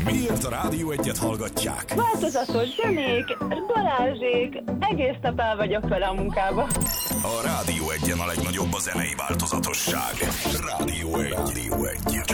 Miért a Rádió Egyet hallgatják? Változatos zenék, Balázsék, egész nap el vagyok vele a munkába. A Rádió Egyen a legnagyobb a zenei változatosság. Rádió Egy.